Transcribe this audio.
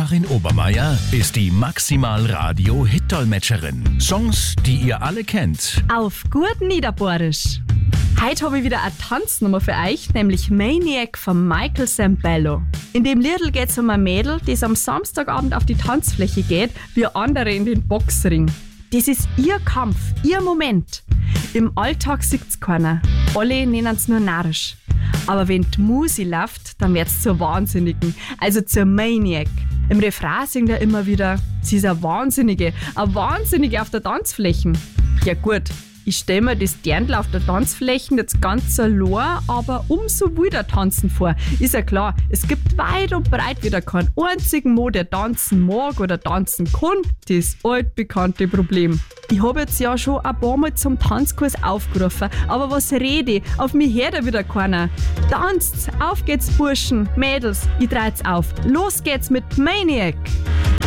Karin Obermeier ist die Maximal-Radio-Hit-Dolmetscherin. Songs, die ihr alle kennt. Auf gut Niederbohrisch. Heute habe ich wieder eine Tanznummer für euch, nämlich Maniac von Michael Sambello. In dem Liedl geht es um ein Mädel, das am Samstagabend auf die Tanzfläche geht, wie andere in den Boxring. Das ist ihr Kampf, ihr Moment. Im Alltag sieht's keiner. Alle nennen's nur narrisch. Aber wenn die Musi läuft, dann wird's zur Wahnsinnigen, also zur Maniac. Im Refrain singt er immer wieder, sie ist eine Wahnsinnige auf der Tanzfläche. Ja gut, ich stelle mir das Dirndl auf der Tanzfläche jetzt ganz allein, aber umso wilder tanzen vor. Ist ja klar, es gibt weit und breit wieder keinen einzigen Mo, der tanzen mag oder tanzen kann. Das altbekannte Problem. Ich habe jetzt ja schon ein paar Mal zum Tanzkurs aufgerufen, aber was rede ich? Auf mich hört ja wieder keiner. Tanzt, auf geht's Burschen, Mädels, ich dreht's auf. Los geht's mit Maniac!